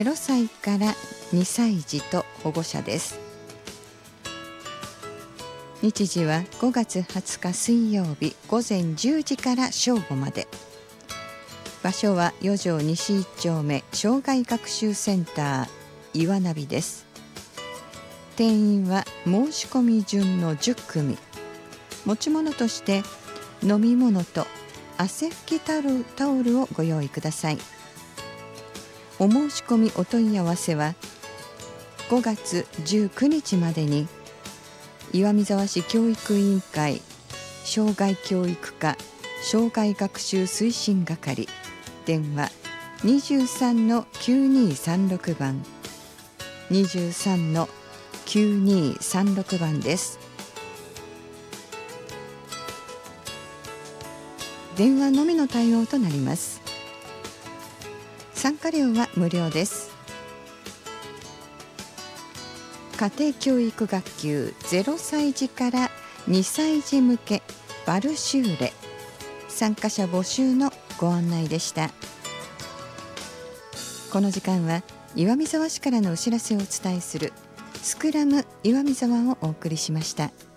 0歳から2歳児と保護者です。日時は5月20日水曜日午前10時から正午まで。場所は四条西1丁目障害学習センター岩ナビです。定員は申し込み順の10組。持ち物として飲み物と汗拭きタオルをご用意ください。お申し込みお問い合わせは5月19日までに岩見沢市教育委員会障害教育課障害学習推進係電話 23-9236 番 23-9236 番です。電話のみの対応となります。参加料は無料です。家庭教育学級0歳児から2歳児向けバルシューレ参加者募集のご案内でした。この時間は岩見沢市からのお知らせをお伝えするスクラム岩見沢をお送りしました。